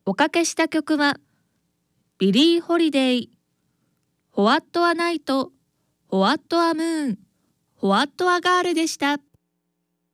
おかけした曲はビリー・ホリデイ、ホワット・ア・ナイト、ホワット・ア・ムーン、ホワット・ア・ガールでした。